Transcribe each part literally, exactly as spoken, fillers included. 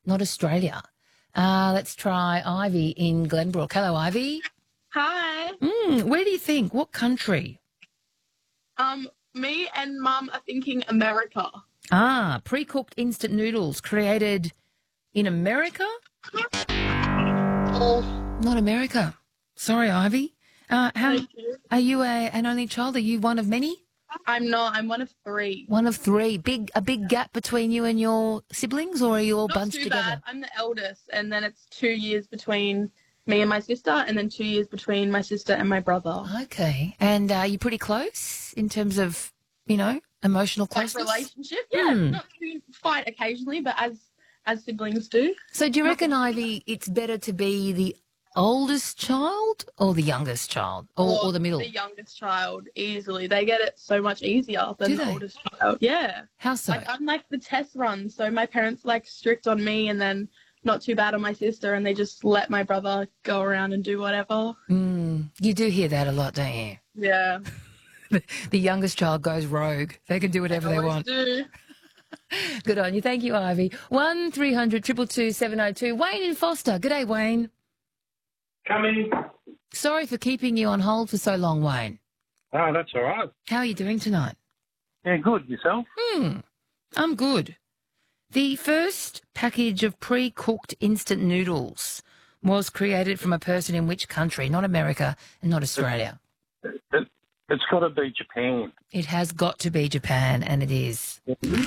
not Australia. Uh, let's try Ivy in Glenbrook. Hello, Ivy. Hi. Mm, where do you think? What country? Um, me and Mum are thinking America. Ah, pre-cooked instant noodles created in America? Oh, Not America. Sorry, Ivy. Uh, how thank you. are you a, an only child? Are you one of many? I'm not. I'm one of three. One of three. Big a big gap between you and your siblings, or are you all Not bunched too together? bad. I'm the eldest, and then it's two years between me and my sister, and then two years between my sister and my brother. Okay. And uh, are you pretty close in terms of, you know, emotional Like closeness? relationship, yeah. Hmm. Not we fight occasionally, but as as siblings do. So do you reckon, Ivy, it's better to be the oldest child or the youngest child or, or the middle? The youngest child, easily. They get it so much easier than Do the they? oldest child. Yeah. How so? Like, I'm like the test run, so my parents like strict on me and then not too bad on my sister, and they just let my brother go around and do whatever. Mm, you do hear that a lot, don't you? Yeah. The youngest child goes rogue. They can do whatever they Always want. do. Good on you. Thank you, Ivy. One three hundred two two two seven oh two. Wayne in Foster. G'day, Wayne. Coming. Sorry for keeping you on hold for so long, Wayne. Oh, that's all right. How are you doing tonight? Yeah, good. Yourself? Hmm. I'm good. The first package of pre-cooked instant noodles was created from a person in which country? Not America and not Australia. It, it, it's got to be Japan. It has got to be Japan, and it is.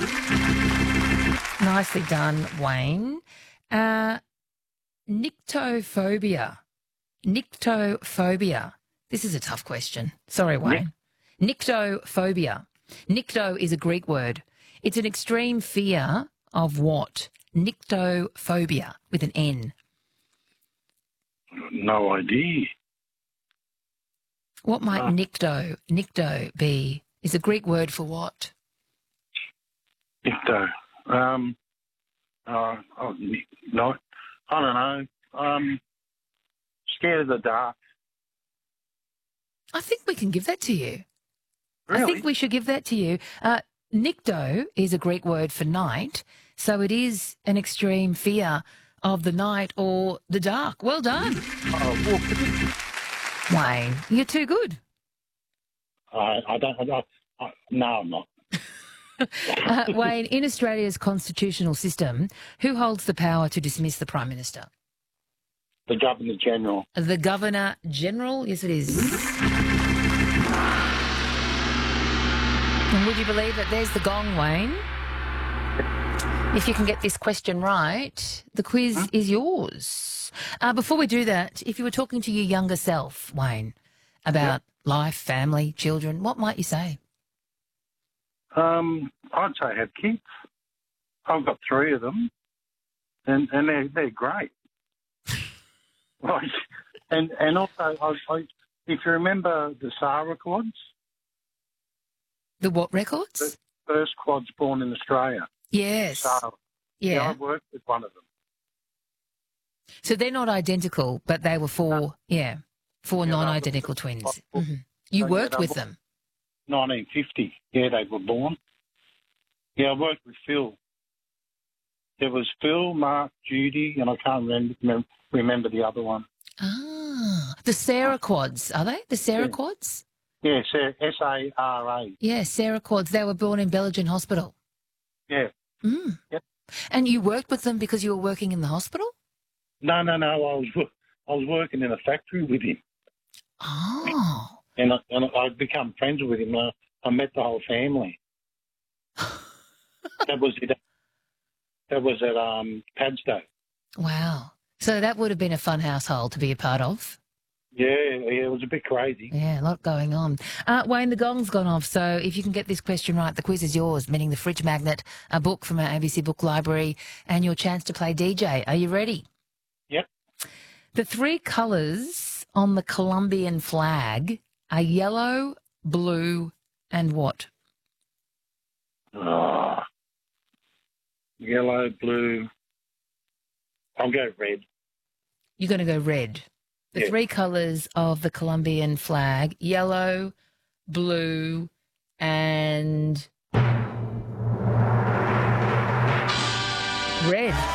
Nicely done, Wayne. Uh, nyctophobia. Nyctophobia. This is a tough question. Sorry, Wayne. Nyctophobia. Nycto is a Greek word. It's an extreme fear of what? Nyctophobia with an N. No idea. What might Uh. nycto, nycto be? Is a Greek word for what? Icto. Um, uh, oh, no, I don't know. Um, scared of the dark. I think we can give that to you. Really? I think we should give that to you. Uh, Nycto is a Greek word for night, so it is an extreme fear of the night or the dark. Well done, Oh, well, Wayne. You're too good. I, I don't. I, don't- I, no, I'm not. Uh, Wayne, in Australia's constitutional system, who holds the power to dismiss the Prime Minister? The Governor General. The Governor General? Yes, it is. And would you believe it? There's the gong, Wayne. If you can get this question right, the quiz Huh? is yours. Uh, before we do that, if you were talking to your younger self, Wayne, about life, family, children, what might you say? Um, I'd say have kids. I've got three of them, and and they're they're great. Like, and and also, I, I, if you remember the S A R A quads, The what records? the first quads born in Australia. Yes. S A R A. Yeah, Yeah. I worked with one of them. So they're not identical, but they were four, yeah, four Yeah, they were non-identical twins. possible. Mhm. You So, yeah, worked they with were- them. nineteen fifty. Yeah, they were born. Yeah, I worked with Phil. There was Phil, Mark, Judy, and I can't remember remember the other one. Ah, the Sarah quads, are they? The Sarah Yeah. quads? Yeah, S A R A. Yeah, Sarah quads. They were born in Bellingen Hospital. Yeah. Mm. Yep. And you worked with them because you were working in the hospital? No, no, no. I was wo- I was working in a factory with him, Oh. and I, and I'd become friends with him. I, I met the whole family. That was it. That was at um, Padstow. Wow. So that would have been a fun household to be a part of. Yeah, yeah, it was a bit crazy. Yeah, a lot going on. Uh, Wayne, the gong's gone off, so if you can get this question right, the quiz is yours, meaning the Fridge Magnet, a book from our A B C Book Library, and your chance to play D J. Are you ready? Yep. The three colours on the Colombian flag are yellow, blue, and what? Oh, yellow, blue. I'll go red. You're going to go red. The Yeah. three colours of the Colombian flag, yellow, blue, and red.